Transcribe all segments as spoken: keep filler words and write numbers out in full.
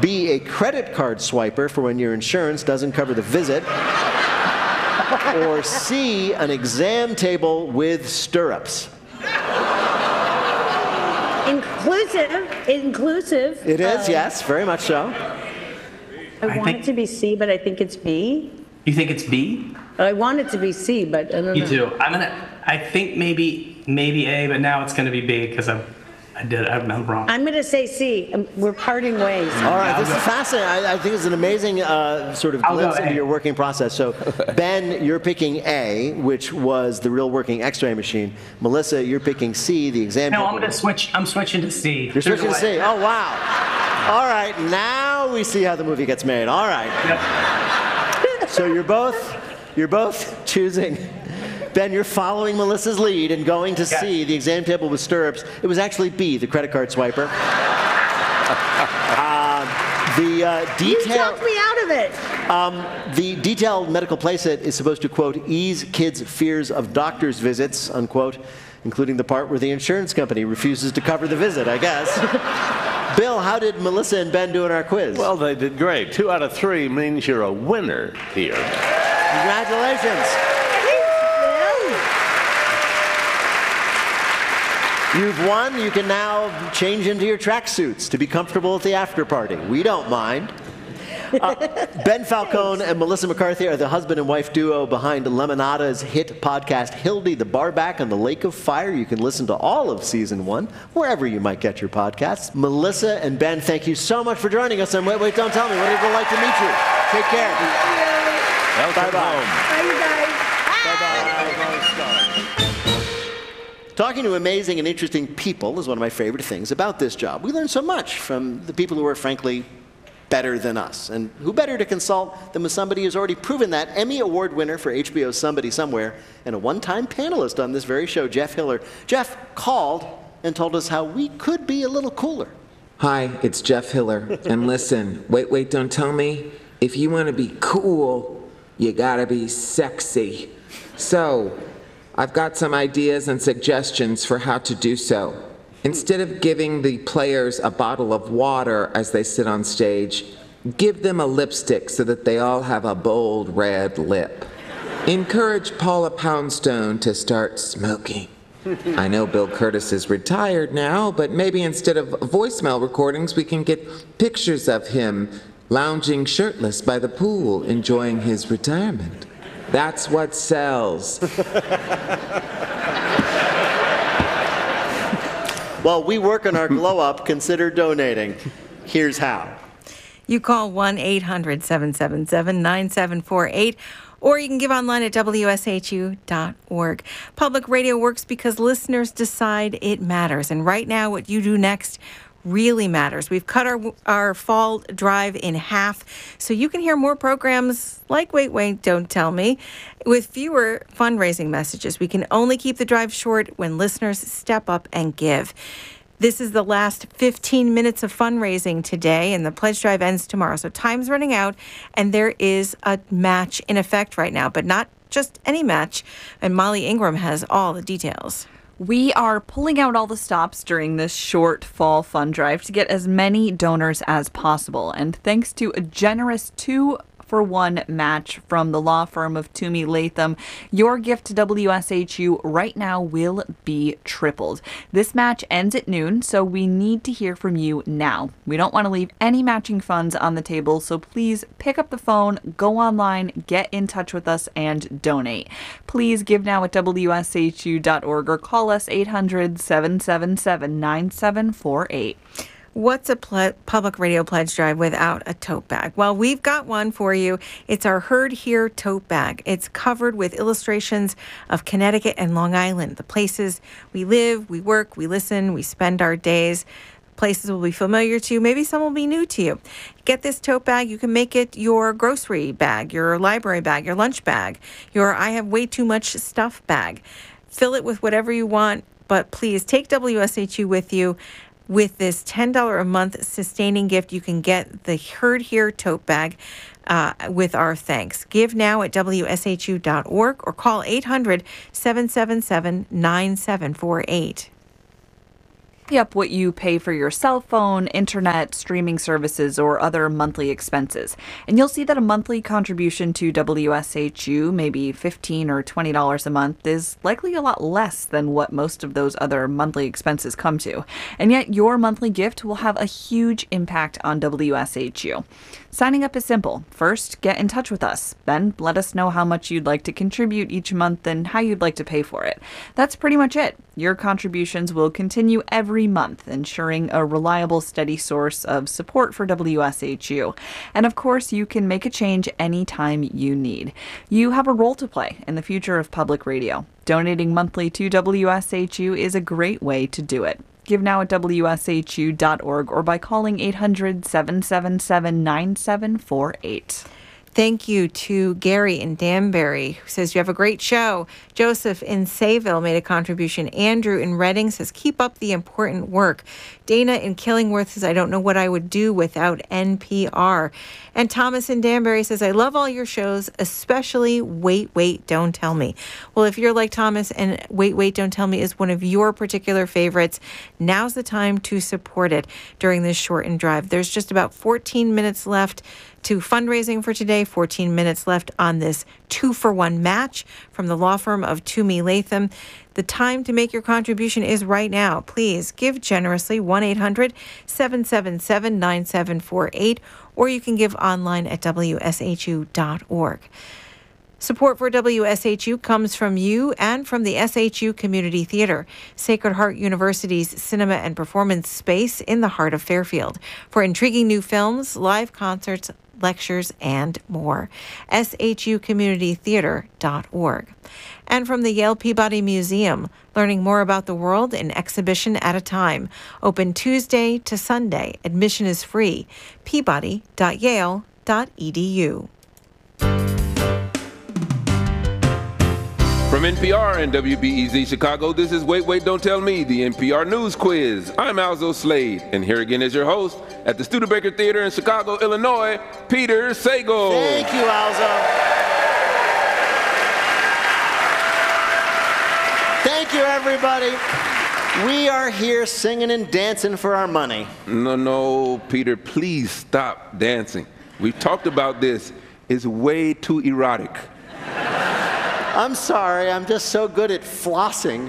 B, a credit card swiper for when your insurance doesn't cover the visit. Or C, an exam table with stirrups. Inclusive. Inclusive. It is, uh, yes, very much so. I, I want think- it to be C, but I think it's B. You think it's B? I want it to be C, but I don't know. Me too. I'm gonna. I think maybe maybe A, but now it's gonna be B because I I did I'm wrong. I'm going to say C. Um, We're parting ways. All right, I'll this go. is fascinating. I, I think it's an amazing uh, sort of I'll go glimpse into A. your working process. So, Ben, you're picking A, which was the real working X-ray machine. Melissa, you're picking C, the exam No, table. I'm gonna switch. I'm switching to C. You're switching to C. Oh, wow. All right, now we see how the movie gets made. All right. Yep. So you're both, you're both choosing. Ben, you're following Melissa's lead and going to Yes. C, the exam table with stirrups. It was actually B, the credit card swiper. uh, the uh, You detail, talked me out of it. um, the detailed medical playset is supposed to, quote, ease kids' fears of doctor's visits, unquote, including the part where the insurance company refuses to cover the visit, I guess. Bill, how did Melissa and Ben do in our quiz? Well, they did great. Two out of three means you're a winner here. Congratulations. You've won. You can now change into your tracksuits to be comfortable at the after party. We don't mind. Uh, Ben Falcone and Melissa McCarthy are the husband and wife duo behind Lemonada's hit podcast, Hildy the Barback on the Lake of Fire. You can listen to all of season one, wherever you might get your podcasts. Melissa and Ben, thank you so much for joining us. And wait, wait, don't tell me. What did it like to meet you? Take care. Welcome Bye-bye. home. Bye, you guys. Talking to amazing and interesting people is one of my favorite things about this job. We learn so much from the people who are, frankly, better than us. And who better to consult than with somebody who's already proven that? Emmy Award winner for H B O's Somebody Somewhere and a one-time panelist on this very show, Jeff Hiller. Jeff called and told us how we could be a little cooler. Hi, it's Jeff Hiller. And listen, wait, wait, don't tell me. If you want to be cool, you gotta be sexy. So, I've got some ideas and suggestions for how to do so. Instead of giving the players a bottle of water as they sit on stage, give them a lipstick so that they all have a bold red lip. Encourage Paula Poundstone to start smoking. I know Bill Curtis is retired now, but maybe instead of voicemail recordings, we can get pictures of him lounging shirtless by the pool, enjoying his retirement. That's what sells. Well, we work on our glow up. Consider donating. Here's how. You call one eight hundred seven seven seven nine seven four eight, or you can give online at W S H U dot org. Public radio works because listeners decide it matters. And right now, what you do next really matters. We've cut our our fall drive in half so you can hear more programs like Wait, Wait, Don't Tell Me with fewer fundraising messages. We can only keep the drive short when listeners step up and give. This is the last fifteen minutes of fundraising today, and the pledge drive ends tomorrow. So time's running out, and there is a match in effect right now, but not just any match. And Molly Ingram has all the details. We are pulling out all the stops during this short fall fund drive to get as many donors as possible. And thanks to a generous two for one match from the law firm of Toomey Latham, your gift to W S H U right now will be tripled. This match ends at noon, so we need to hear from you now. We don't want to leave any matching funds on the table, so please pick up the phone, go online, get in touch with us, and donate. Please give now at W S H U dot org or call us eight hundred seven seven seven nine seven four eight. What's a ple- public radio pledge drive without a tote bag? Well, we've got one for you. It's our Heard Here tote bag. It's covered with illustrations of Connecticut and Long Island, the places we live, we work, we listen, we spend our days. Places will be familiar to you. Maybe some will be new to you. Get this tote bag. You can make it your grocery bag, your library bag, your lunch bag, your I have way too much stuff bag. Fill it with whatever you want, but please take W S H U with you. With this ten dollars a month sustaining gift, you can get the Heard Here tote bag uh, with our thanks. Give now at W S H U dot org or call eight hundred seven seven seven nine seven four eight. Yep, what you pay for your cell phone, internet, streaming services, or other monthly expenses. And you'll see that a monthly contribution to W S H U, maybe fifteen dollars or twenty dollars a month, is likely a lot less than what most of those other monthly expenses come to. And yet your monthly gift will have a huge impact on W S H U. Signing up is simple. First, get in touch with us. Then let us know how much you'd like to contribute each month and how you'd like to pay for it. That's pretty much it. Your contributions will continue every month, ensuring a reliable, steady source of support for W S H U. And of course, you can make a change anytime you need. You have a role to play in the future of public radio. Donating monthly to W S H U is a great way to do it. Give now at W S H U dot org or by calling eight hundred, seven seven seven, nine seven four eight. Thank you to Gary in Danbury, who says, you have a great show. Joseph in Sayville made a contribution. Andrew in Reading says, keep up the important work. Dana in Killingworth says, I don't know what I would do without N P R. And Thomas in Danbury says, I love all your shows, especially Wait, Wait, Don't Tell Me. Well, if you're like Thomas and Wait, Wait, Don't Tell Me is one of your particular favorites, now's the time to support it during this shortened drive. There's just about fourteen minutes left to fundraising for today, fourteen minutes left on this two-for-one match from the law firm of Toomey Latham. The time to make your contribution is right now. Please give generously, one eight hundred, seven seven seven, nine seven four eight, or you can give online at W S H U dot org. Support for W S H U comes from you and from the S H U Community Theater, Sacred Heart University's cinema and performance space in the heart of Fairfield. For intriguing new films, live concerts, lectures, and more. S H U community theater dot org. And from the Yale Peabody Museum, learning more about the world an exhibition at a time. Open Tuesday to Sunday. Admission is free. peabody dot yale dot e d u. From N P R and W B E Z Chicago, this is Wait, Wait, Don't Tell Me, the N P R News Quiz. I'm Alzo Slade, and here again is your host at the Studebaker Theater in Chicago, Illinois, Peter Sagal. Thank you, Alzo. Thank you, everybody. We are here singing and dancing for our money. No, no, Peter, please stop dancing. We've talked about this. It's way too erotic. I'm sorry, I'm just so good at flossing.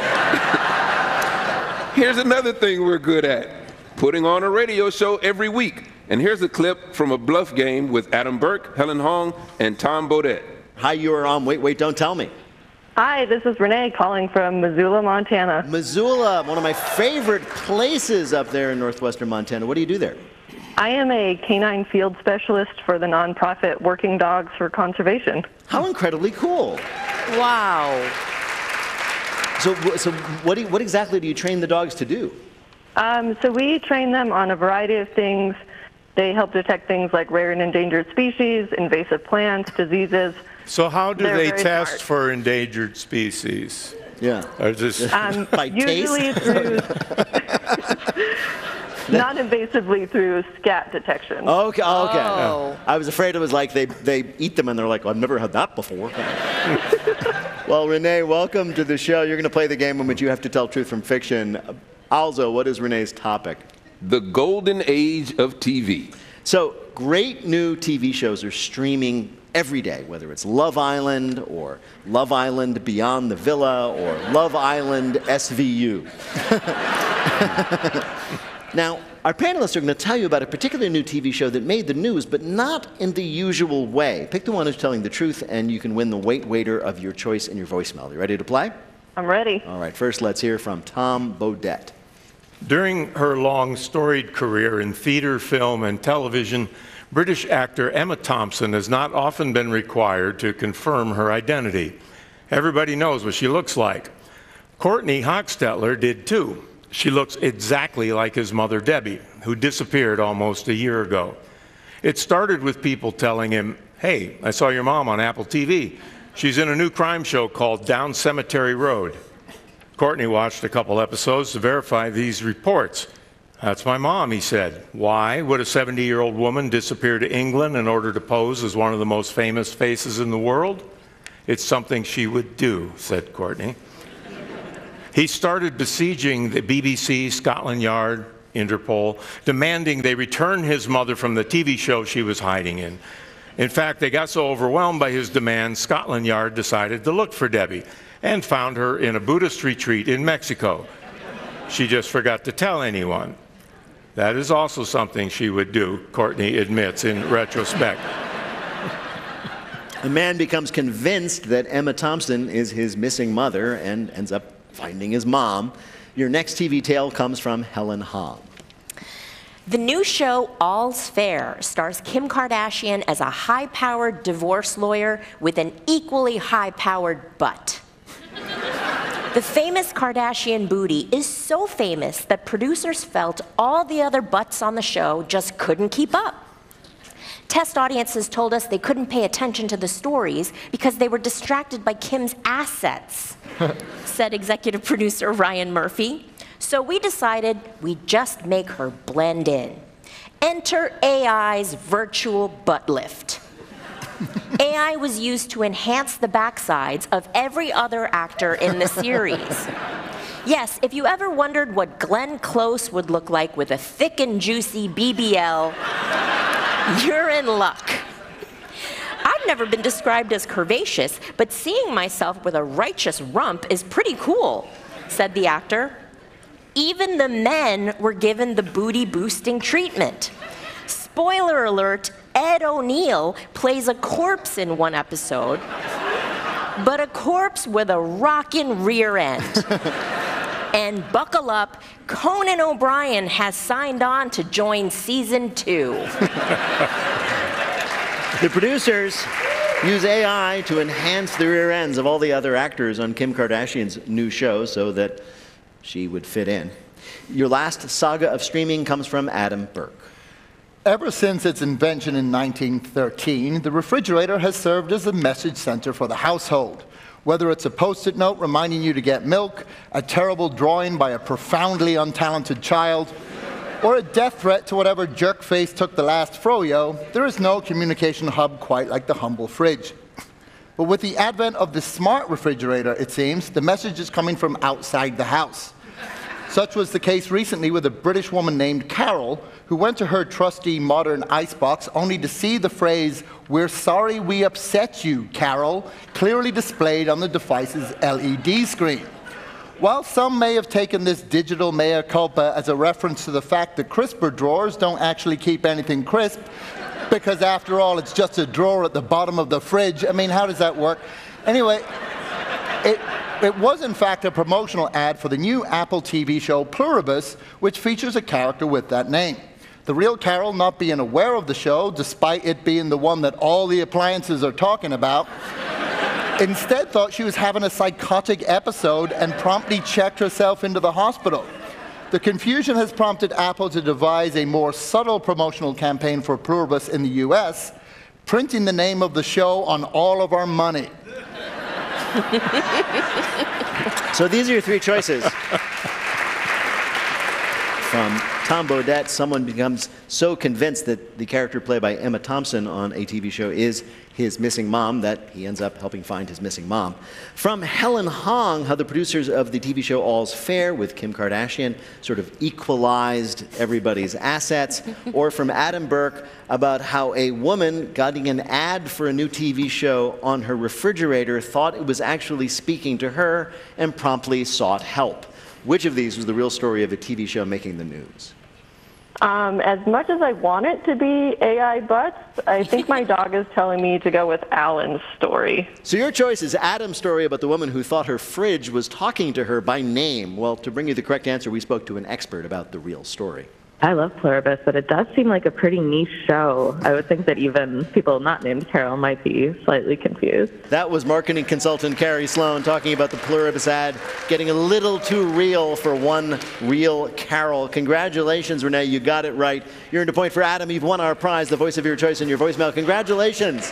Here's another thing we're good at, putting on a radio show every week. And here's a clip from a bluff game with Adam Burke, Helen Hong, and Tom Bodette. Hi, you are on Wait, Wait, Don't Tell Me. Hi, this is Renee calling from Missoula, Montana. Missoula, one of my favorite places up there in northwestern Montana. What do you do there? I am a canine field specialist for the nonprofit Working Dogs for Conservation. How incredibly cool. Wow. So, so what, do you, what exactly do you train the dogs to do? Um, so we train them on a variety of things. They help detect things like rare and endangered species, invasive plants, diseases. So how do They're they very test smart. for endangered species? Yeah. Or just Um, By usually taste? through, non-invasively through scat detection. Okay, okay. Oh. I was afraid it was like they, they eat them and they're like, well, I've never had that before. Well, Renee, welcome to the show. You're going to play the game in which you have to tell truth from fiction. Alzo, what is Renee's topic? The golden age of T V. So, great new T V shows are streaming every day, whether it's Love Island or Love Island Beyond the Villa or Love Island S V U. Now, our panelists are going to tell you about a particular new T V show that made the news, but not in the usual way. Pick the one who's telling the truth, and you can win the Wait Waiter of your choice in your voicemail. You ready to play? I'm ready. All right, first let's hear from Tom Bodette. during her long storied career in theater, film, and television, British actor Emma Thompson has not often been required to confirm her identity. Everybody knows what she looks like. Courtney Hochstetler did too. She looks exactly like his mother, Debbie, who disappeared almost a year ago. It started with people telling him, "Hey, I saw your mom on Apple T V. She's in a new crime show called Down Cemetery Road." Courtney watched a couple episodes to verify these reports. "That's my mom," he said. "Why would a seventy-year-old woman disappear to England in order to pose as one of the most famous faces in the world? It's something she would do," said Courtney. He started besieging the B B C, Scotland Yard, Interpol, demanding they return his mother from the T V show she was hiding in. In fact, they got so overwhelmed by his demands, Scotland Yard decided to look for Debbie and found her in a Buddhist retreat in Mexico. She just forgot to tell anyone. That is also something she would do, Courtney admits in retrospect. A man becomes convinced that Emma Thompson is his missing mother and ends up finding his mom. Your next T V tale comes from Helen Hong. The new show, All's Fair, stars Kim Kardashian as a high-powered divorce lawyer with an equally high-powered butt. The famous Kardashian booty is so famous that producers felt all the other butts on the show just couldn't keep up. Test audiences told us they couldn't pay attention to the stories because they were distracted by Kim's assets, said executive producer Ryan Murphy. So we decided we'd just make her blend in. Enter A I's virtual butt lift. A I was used to enhance the backsides of every other actor in the series. Yes, if you ever wondered what Glenn Close would look like with a thick and juicy B B L, you're in luck. I've never been described as curvaceous, but seeing myself with a righteous rump is pretty cool, said the actor. Even the men were given the booty-boosting treatment. Spoiler alert, Ed O'Neill plays a corpse in one episode, but a corpse with a rockin' rear end. And buckle up, Conan O'Brien has signed on to join season two. The producers use A I to enhance the rear ends of all the other actors on Kim Kardashian's new show so that she would fit in. Your last saga of streaming comes from Adam Burke. Ever since its invention in nineteen thirteen, the refrigerator has served as a message center for the household. Whether it's a post-it note reminding you to get milk, a terrible drawing by a profoundly untalented child, or a death threat to whatever jerk face took the last froyo, there is no communication hub quite like the humble fridge. But with the advent of the smart refrigerator, it seems, the message is coming from outside the house. Such was the case recently with a British woman named Carol, who went to her trusty modern icebox only to see the phrase, "We're sorry we upset you, Carol," clearly displayed on the device's L E D screen. While some may have taken this digital mea culpa as a reference to the fact that crisper drawers don't actually keep anything crisp, because after all, it's just a drawer at the bottom of the fridge. I mean, how does that work? Anyway, it, it was in fact a promotional ad for the new Apple T V show Pluribus, which features a character with that name. The real Carol, not being aware of the show, despite it being the one that all the appliances are talking about, instead thought she was having a psychotic episode and promptly checked herself into the hospital. The confusion has prompted Apple to devise a more subtle promotional campaign for Pluribus in the U S, printing the name of the show on all of our money. So these are your three choices. From Tom Bodett, someone becomes so convinced that the character played by Emma Thompson on a T V show is his missing mom that he ends up helping find his missing mom. From Helen Hong, how the producers of the T V show All's Fair with Kim Kardashian sort of equalized everybody's assets. Or from Adam Burke about how a woman getting an ad for a new T V show on her refrigerator thought it was actually speaking to her and promptly sought help. Which of these was the real story of a T V show making the news? Um, as much as I want it to be A I butts, I think my dog is telling me to go with Alan's story. So your choice is Adam's story about the woman who thought her fridge was talking to her by name. Well, to bring you the correct answer, we spoke to an expert about the real story. I love Pluribus, but it does seem like a pretty niche show. I would think that even people not named Carol might be slightly confused. That was marketing consultant Carrie Sloan talking about the Pluribus ad getting a little too real for one real Carol. Congratulations, Renee, you got it right. You earned a point for Adam. You've won our prize, the voice of your choice in your voicemail. Congratulations.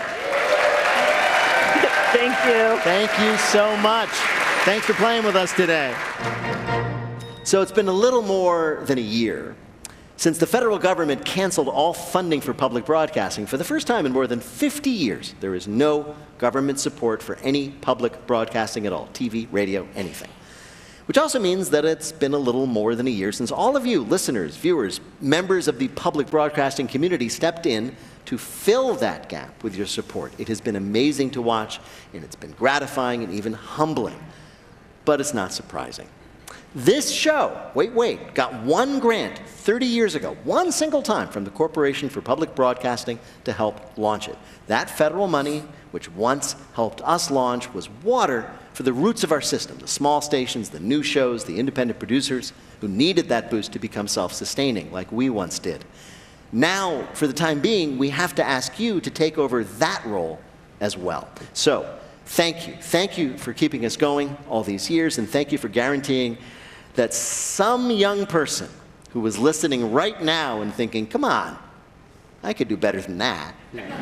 Thank you. Thank you so much. Thanks for playing with us today. So it's been a little more than a year since the federal government canceled all funding for public broadcasting. For the first time in more than fifty years, there is no government support for any public broadcasting at all, T V, radio, anything. which also means that it's been a little more than a year since all of you, listeners, viewers, members of the public broadcasting community, stepped in to fill that gap with your support. It has been amazing to watch, and it's been gratifying and even humbling. But it's not surprising. This show, wait, wait, got one grant thirty years ago, one single time, from the Corporation for Public Broadcasting to help launch it. That federal money, which once helped us launch, was water for the roots of our system, the small stations, the new shows, the independent producers who needed that boost to become self-sustaining, like we once did. Now, for the time being, we have to ask you to take over that role as well. So, thank you. Thank you for keeping us going all these years, and thank you for guaranteeing that some young person who was listening right now and thinking, come on, I could do better than that,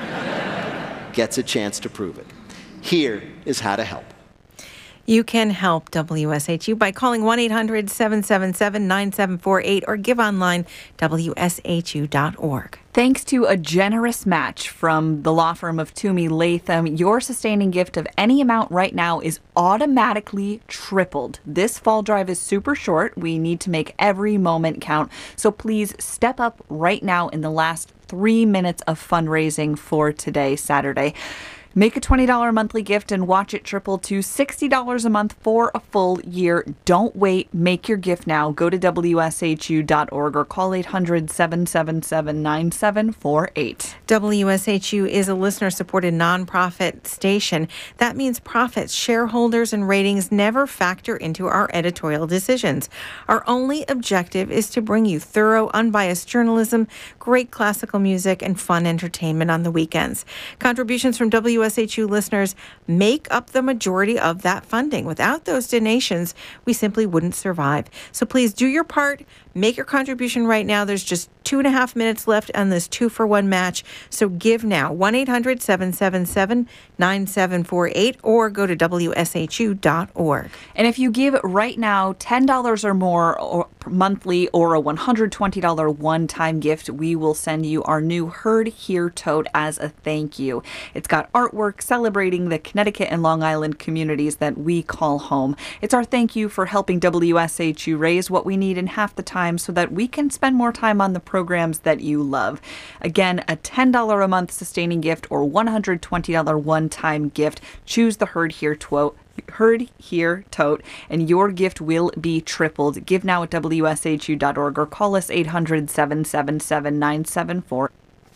gets a chance to prove it. Here is how to help. You can help W S H U by calling one eight hundred seven seven seven nine seven four eight or give online W S H U dot org. Thanks to a generous match from the law firm of Toomey Latham, your sustaining gift of any amount right now is automatically tripled. This fall drive is super short. We need to make every moment count. So please step up right now in the last three minutes of fundraising for today, Saturday. Make a twenty dollars monthly gift and watch it triple to sixty dollars a month for a full year. Don't wait. Make your gift now. Go to W S H U dot org or call eight hundred seven seven seven nine seven four eight. W S H U is a listener-supported nonprofit station. That means profits, shareholders, and ratings never factor into our editorial decisions. Our only objective is to bring you thorough, unbiased journalism, great classical music, and fun entertainment on the weekends. Contributions from W S H U listeners make up the majority of that funding. Without those donations, we simply wouldn't survive. So please do your part. Make your contribution right now. There's just two and a half minutes left on this two-for-one match. So give now, one eight hundred seven seven seven nine seven four eight, or go to W S H U dot org. And if you give right now ten dollars or more or monthly or a one hundred twenty dollars one-time gift, we will send you our new Heard Here tote as a thank you. It's got artwork celebrating the Connecticut and Long Island communities that we call home. It's our thank you for helping W S H U raise what we need in half the time so that we can spend more time on the programs that you love. Again, a ten dollars a month sustaining gift or one hundred twenty dollars one-time gift. Choose the Heard Here tote. Heard Here tote, and your gift will be tripled. Give now at W S H U dot org or call us eight hundred seven seven seven nine seven four.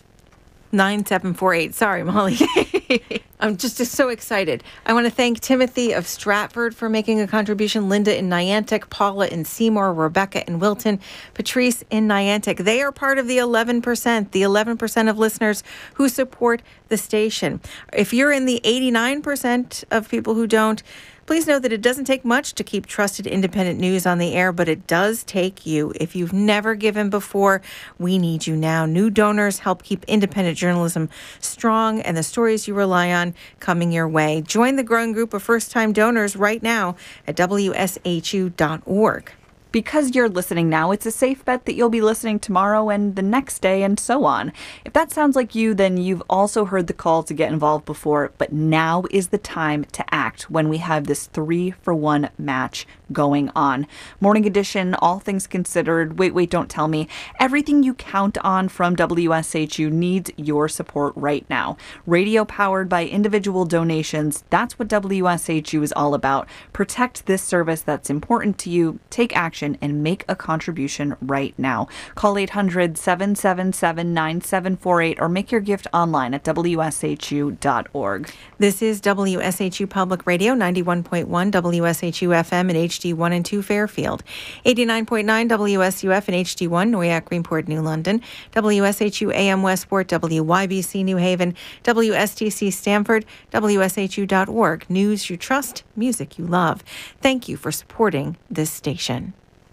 nine seven four eight. Sorry, Molly. I'm just, just so excited. I want to thank Timothy of Stratford for making a contribution, Linda in Niantic, Paula in Seymour, Rebecca in Wilton, Patrice in Niantic. They are part of the eleven percent, the eleven percent of listeners who support the station. If you're in the eighty-nine percent of people who don't, please know that it doesn't take much to keep trusted independent news on the air, but it does take you. If you've never given before, we need you now. New donors help keep independent journalism strong and the stories you rely on coming your way. Join the growing group of first-time donors right now at W S H U dot org. Because you're listening now, it's a safe bet that you'll be listening tomorrow and the next day and so on. If that sounds like you, then you've also heard the call to get involved before, but now is the time to act when we have this three-for-one match going on. Morning Edition, All Things Considered, Wait, Wait, Don't Tell Me. Everything you count on from W S H U needs your support right now. Radio powered by individual donations, that's what W S H U is all about. Protect this service that's important to you. Take action and make a contribution right now. Call eight hundred seven seven seven nine seven four eight or make your gift online at W S H U dot org. This is W S H U Public Radio, ninety-one point one W S H U F M and H D one and two Fairfield, eighty-nine point nine W S U F and H D one Noyak, Greenport, New London, W S H U A M Westport, W Y B C New Haven, W S T C Stamford, W S H U dot org. News you trust, music you love. Thank you for supporting this station.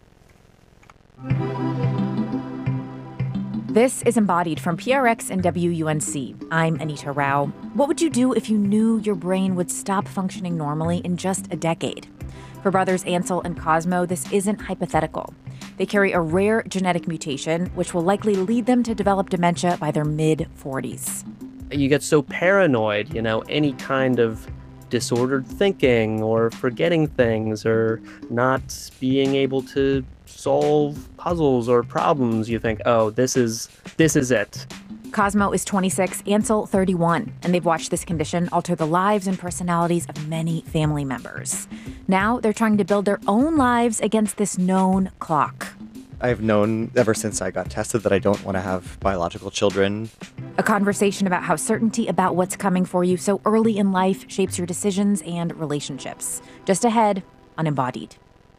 This is Embodied from P R X and W U N C. I'm Anita Rao. What would you do if you knew your brain would stop functioning normally in just a decade? For brothers Ansel and Cosmo, this isn't hypothetical. They carry a rare genetic mutation, which will likely lead them to develop dementia by their mid forties. You get so paranoid, you know, any kind of disordered thinking or forgetting things or not being able to solve puzzles or problems, you think, oh, this is this is it. Cosmo is twenty-six, Ansel thirty-one, and they've watched this condition alter the lives and personalities of many family members. Now they're trying to build their own lives against this known clock. I've known ever since I got tested that I don't want to have biological children. A conversation about how certainty about what's coming for you so early in life shapes your decisions and relationships. Just ahead on Embodied.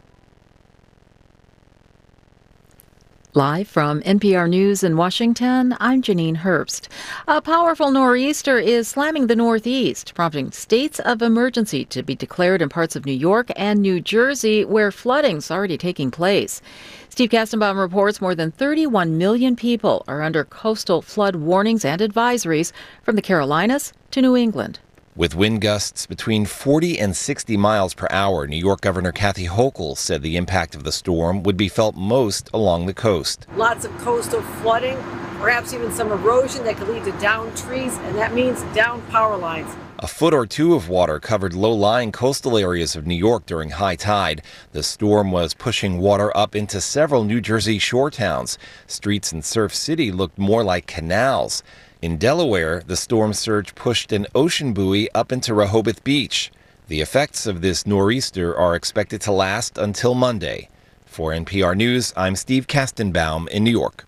Live from N P R News in Washington, I'm Janine Herbst. A powerful nor'easter is slamming the Northeast, prompting states of emergency to be declared in parts of New York and New Jersey, where flooding's already taking place. Steve Kastenbaum reports more than thirty-one million people are under coastal flood warnings and advisories from the Carolinas to New England. With wind gusts between forty and sixty miles per hour, New York Governor Kathy Hochul said the impact of the storm would be felt most along the coast. Lots of coastal flooding, perhaps even some erosion that could lead to downed trees, and that means downed power lines. A foot or two of water covered low-lying coastal areas of New York during high tide. The storm was pushing water up into several New Jersey shore towns. Streets in Surf City looked more like canals. In Delaware, the storm surge pushed an ocean buoy up into Rehoboth Beach. The effects of this nor'easter are expected to last until Monday. For N P R News, I'm Steve Kastenbaum in New York.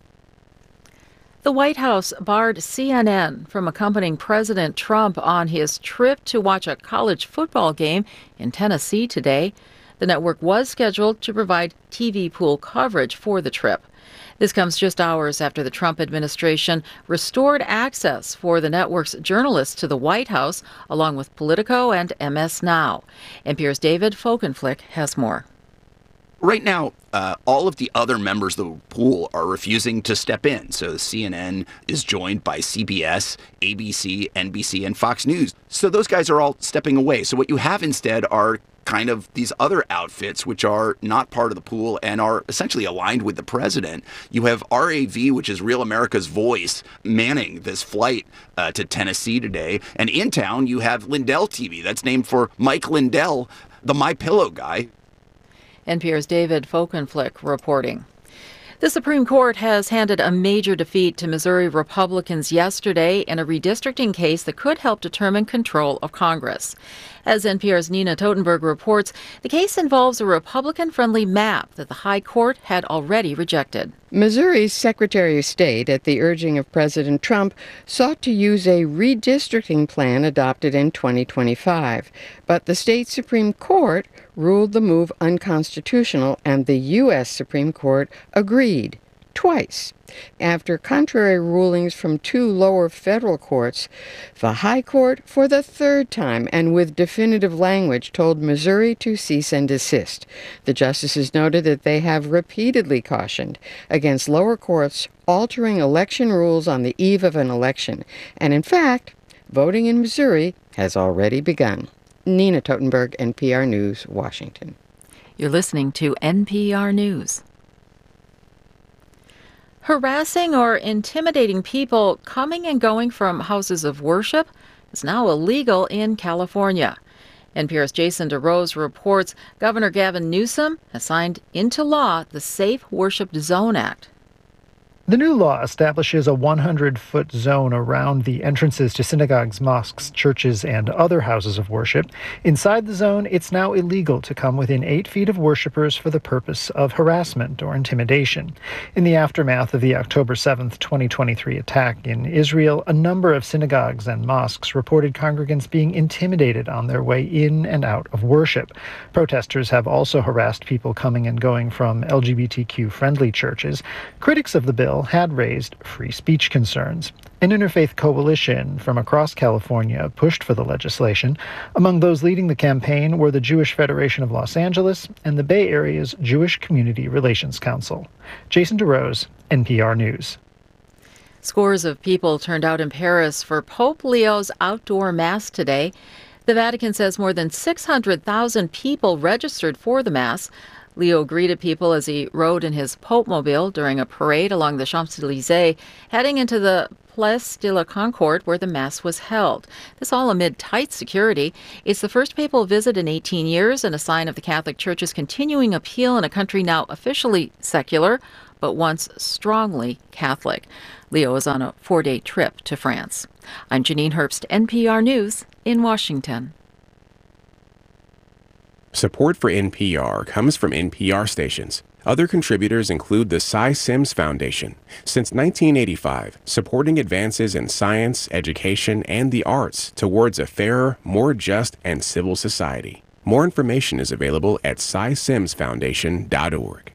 The White House barred C N N from accompanying President Trump on his trip to watch a college football game in Tennessee today. The network was scheduled to provide T V pool coverage for the trip. This comes just hours after the Trump administration restored access for the network's journalists to the White House, along with Politico and M S Now. N P R's David Folkenflik has more. Right now, uh, all of the other members of the pool are refusing to step in. So C N N is joined by C B S, A B C, N B C, and Fox News. So those guys are all stepping away. So what you have instead are kind of these other outfits which are not part of the pool and are essentially aligned with the president. You have R A V, which is Real America's Voice, manning this flight uh, to Tennessee today. And in town, you have Lindell T V. That's named for Mike Lindell, the My Pillow guy. N P R's David Folkenflik reporting. The Supreme Court has handed a major defeat to Missouri Republicans yesterday in a redistricting case that could help determine control of Congress. As N P R's Nina Totenberg reports, the case involves a Republican-friendly map that the High Court had already rejected. Missouri's Secretary of State, at the urging of President Trump, sought to use a redistricting plan adopted in twenty twenty-five. But the state Supreme Court ruled the move unconstitutional, and the U S Supreme Court agreed twice. After contrary rulings from two lower federal courts, the High Court, for the third time and with definitive language, told Missouri to cease and desist. The justices noted that they have repeatedly cautioned against lower courts altering election rules on the eve of an election. And in fact, voting in Missouri has already begun. Nina Totenberg, N P R News, Washington. You're listening to N P R News. Harassing or intimidating people coming and going from houses of worship is now illegal in California. N P R's Jason DeRose reports Governor Gavin Newsom has signed into law the Safe Worship Zone Act. The new law establishes a one hundred foot zone around the entrances to synagogues, mosques, churches, and other houses of worship. Inside the zone, it's now illegal to come within eight feet of worshipers for the purpose of harassment or intimidation. In the aftermath of the October seventh, twenty twenty-three attack in Israel, a number of synagogues and mosques reported congregants being intimidated on their way in and out of worship. Protesters have also harassed people coming and going from L G B T Q-friendly churches. Critics of the bill had raised free speech concerns. An interfaith coalition from across California pushed for the legislation. Among those leading the campaign were the Jewish Federation of Los Angeles and the Bay Area's Jewish Community Relations Council. Jason DeRose, N P R News. Scores of people turned out in Paris for Pope Leo's outdoor mass today. The Vatican says more than six hundred thousand people registered for the mass. Leo greeted people as he rode in his Pope-mobile during a parade along the Champs-Élysées, heading into the Place de la Concorde, where the Mass was held. This all amid tight security. It's the first papal visit in eighteen years and a sign of the Catholic Church's continuing appeal in a country now officially secular, but once strongly Catholic. Leo is on a four-day trip to France. I'm Janine Herbst, N P R News in Washington. Support for N P R comes from N P R stations. Other contributors include the Cy Sims Foundation. Since nineteen eighty-five, supporting advances in science, education, and the arts towards a fairer, more just, and civil society. More information is available at cy sims foundation dot org.